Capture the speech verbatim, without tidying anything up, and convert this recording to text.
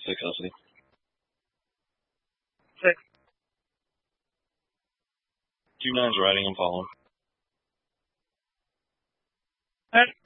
Six custody. Six. Two nines riding and following. Alright.